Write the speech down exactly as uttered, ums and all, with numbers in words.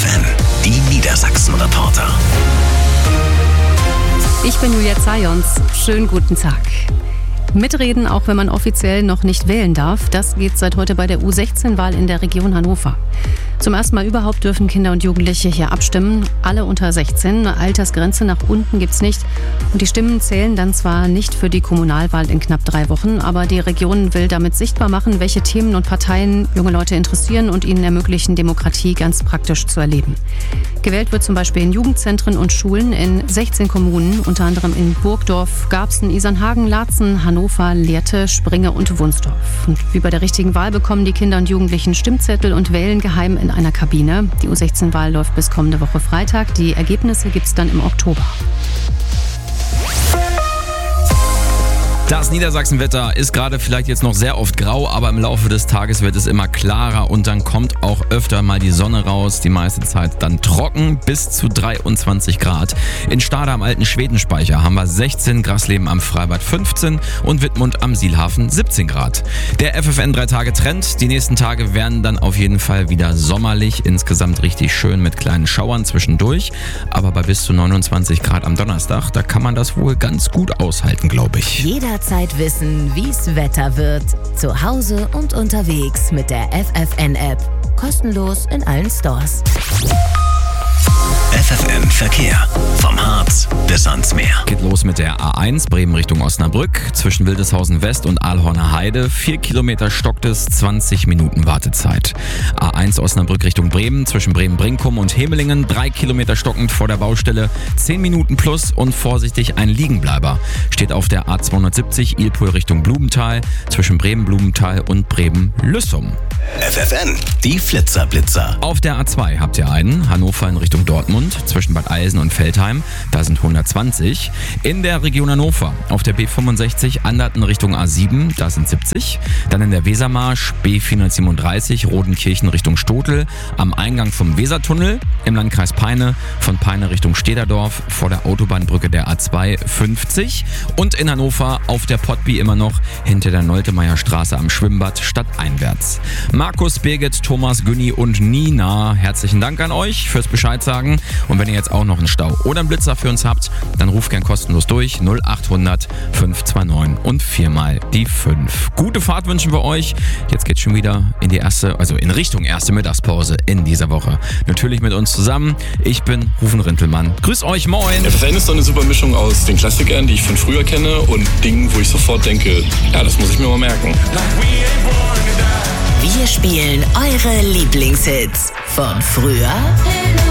N, die Niedersachsen-Reporter. Ich bin Julia Zajons. Schönen guten Tag. Mitreden, auch wenn man offiziell noch nicht wählen darf, das geht seit heute bei der U sechzehn Wahl in der Region Hannover. Zum ersten Mal überhaupt dürfen Kinder und Jugendliche hier abstimmen. Alle unter sechzehn. Eine Altersgrenze nach unten gibt's nicht. Und die Stimmen zählen dann zwar nicht für die Kommunalwahl in knapp drei Wochen, aber die Region will damit sichtbar machen, welche Themen und Parteien junge Leute interessieren und ihnen ermöglichen, Demokratie ganz praktisch zu erleben. Gewählt wird zum Beispiel in Jugendzentren und Schulen in sechzehn Kommunen, unter anderem in Burgdorf, Garbsen, Isernhagen, Laatzen, Hannover, Lehrte, Springe und Wunsdorf. Und wie bei der richtigen Wahl bekommen die Kinder und Jugendlichen Stimmzettel und wählen geheim in einer Kabine. Die U sechzehn Wahl läuft bis kommende Woche Freitag. Die Ergebnisse gibt's dann im Oktober. Das Niedersachsenwetter ist gerade vielleicht jetzt noch sehr oft grau, aber im Laufe des Tages wird es immer klarer und dann kommt auch öfter mal die Sonne raus. Die meiste Zeit dann trocken, bis zu dreiundzwanzig Grad. In Stade am alten Schwedenspeicher haben wir sechzehn, Grasleben am Freibad fünfzehn und Wittmund am Sielhafen siebzehn Grad. Der F F N drei Tage Trend. Die nächsten Tage werden dann auf jeden Fall wieder sommerlich. Insgesamt richtig schön mit kleinen Schauern zwischendurch. Aber bei bis zu neunundzwanzig Grad am Donnerstag, da kann man das wohl ganz gut aushalten, glaube ich. Jeder Zeit wissen, wie's Wetter wird. Zu Hause und unterwegs mit der F F N-App. Kostenlos in allen Stores. F F N Verkehr. Vom Harz bis ans Meer. Geht los mit der A eins Bremen Richtung Osnabrück. Zwischen Wildeshausen West und Aalhorner Heide. Vier Kilometer stockt es, zwanzig Minuten Wartezeit. A eins Osnabrück Richtung Bremen. Zwischen Bremen-Brinkum und Hemelingen. Drei Kilometer stockend vor der Baustelle. Zehn Minuten plus und vorsichtig ein Liegenbleiber. Steht auf der A zweihundertsiebzig Ilpol Richtung Blumenthal. Zwischen Bremen-Blumenthal und Bremen-Lüssum. F F N, die Flitzer-Blitzer. Auf der A zwei habt ihr einen. Hannover in Richtung Dortmund. Zwischen Bad Eisen und Veltheim. Da sind hundertzwanzig. In der Region Hannover auf der B fünfundsechzig Anderten Richtung A sieben, da sind siebzig. Dann in der Wesermarsch B vierhundertsiebenunddreißig Rodenkirchen Richtung Stotel. Am Eingang vom Wesertunnel im Landkreis Peine. Von Peine Richtung Stederdorf vor der Autobahnbrücke der A zwei fünfzig. Und in Hannover auf der Pottby immer noch hinter der Noltemeyerstraße am Schwimmbad stadteinwärts. Markus, Birgit, Thomas, Günni und Nina, herzlichen Dank an euch fürs Bescheid sagen. Und wenn ihr jetzt auch noch einen Stau oder einen Blitzer für uns habt, dann ruft gern kostenlos durch null achthundert fünf zwei neun und viermal die fünf. Gute Fahrt wünschen wir euch. Jetzt geht's schon wieder in die erste, also in Richtung erste Mittagspause in dieser Woche. Natürlich mit uns zusammen. Ich bin Rufen Rintelmann. Grüß euch, moin! F F N ist so eine super Mischung aus den Klassikern, die ich von früher kenne, und Dingen, wo ich sofort denke, ja, das muss ich mir mal merken. Wir spielen eure Lieblingshits von früher